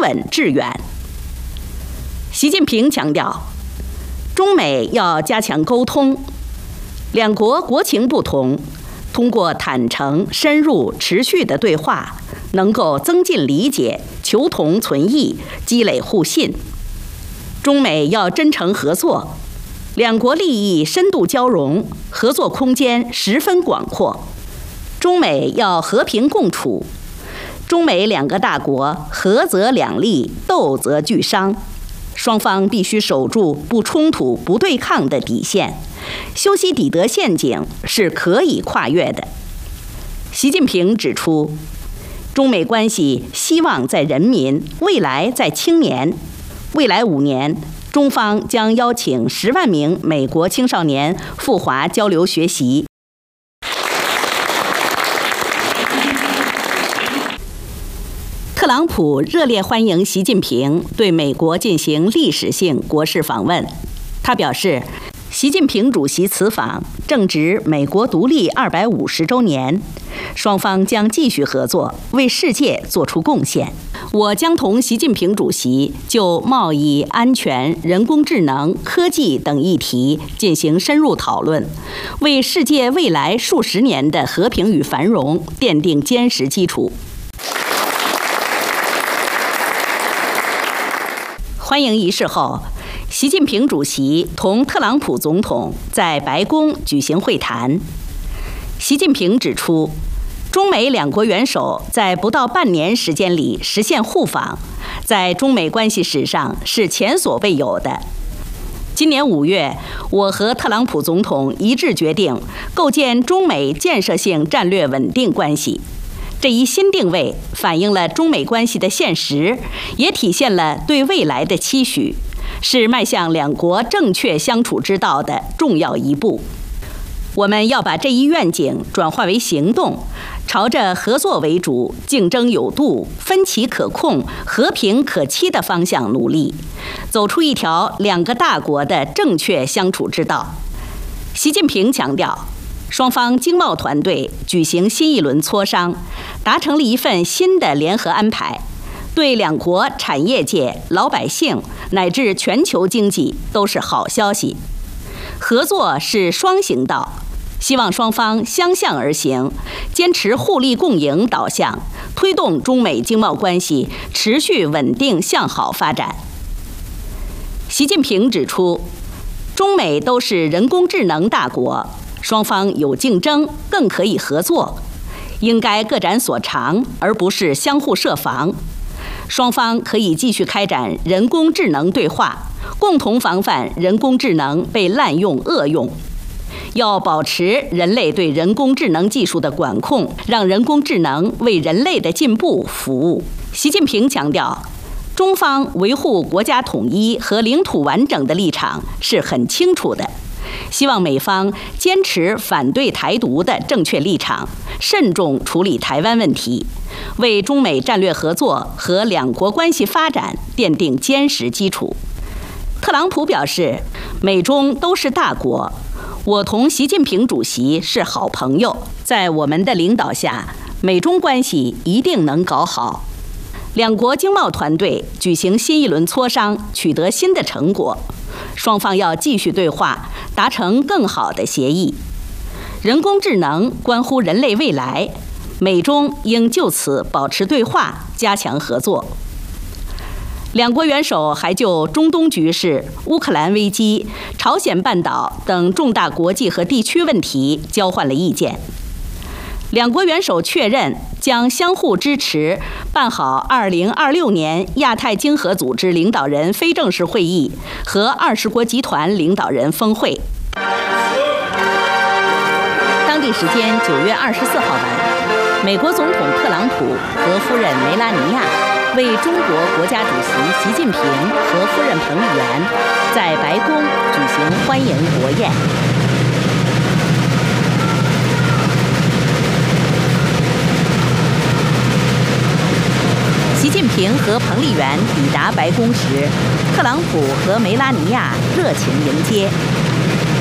稳致远。习近平强调，中美要加强沟通，两国国情不同，通过坦诚、深入、持续的对话，能够增进理解、求同存异、积累互信。中美要真诚合作，两国利益深度交融，合作空间十分广阔。中美要和平共处，中美两个大国合则两利，斗则俱伤。双方必须守住不冲突、不对抗的底线，修昔底德陷阱是可以跨越的。习近平指出，中美关系希望在人民，未来在青年。未来5年，中方将邀请10万名美国青少年赴华交流学习。特朗普热烈欢迎习近平对美国进行历史性国事访问。他表示，习近平主席此访正值美国独立250周年，双方将继续合作，为世界做出贡献。我将同习近平主席就贸易、安全、人工智能、科技等议题进行深入讨论，为世界未来数十年的和平与繁荣奠定坚实基础。欢迎仪式后，习近平主席同特朗普总统在白宫举行会谈。习近平指出，中美两国元首在不到半年时间里实现互访，在中美关系史上是前所未有的。今年5月，我和特朗普总统一致决定构建中美建设性战略稳定关系。这一新定位反映了中美关系的现实，也体现了对未来的期许，是迈向两国正确相处之道的重要一步。我们要把这一愿景转化为行动，朝着合作为主、竞争有度、分歧可控、和平可期的方向努力，走出一条两个大国的正确相处之道。习近平强调，双方经贸团队举行新一轮磋商，达成了一份新的联合安排，对两国产业界、老百姓乃至全球经济都是好消息。合作是双行道，希望双方相向而行，坚持互利共赢导向，推动中美经贸关系持续稳定向好发展。习近平指出，中美都是人工智能大国，双方有竞争，更可以合作，应该各展所长，而不是相互设防。双方可以继续开展人工智能对话，共同防范人工智能被滥用恶用。要保持人类对人工智能技术的管控，让人工智能为人类的进步服务。习近平强调，中方维护国家统一和领土完整的立场是很清楚的，希望美方坚持反对台独的正确立场，慎重处理台湾问题，为中美战略合作和两国关系发展奠定坚实基础。特朗普表示，美中都是大国，我同习近平主席是好朋友，在我们的领导下，美中关系一定能搞好。两国经贸团队举行新一轮磋商，取得新的成果，双方要继续对话，达成更好的协议。人工智能关乎人类未来，美中应就此保持对话，加强合作。两国元首还就中东局势、乌克兰危机、朝鲜半岛等重大国际和地区问题交换了意见。两国元首确认将相互支持办好2026年亚太经合组织领导人非正式会议和20国集团领导人峰会。当地时间9月24号晚，美国总统特朗普和夫人梅拉尼亚为中国国家主席习近平和夫人彭丽媛在白宫举行欢迎国宴。习近平和彭丽媛抵达白宫时，特朗普和梅拉尼亚热情迎接。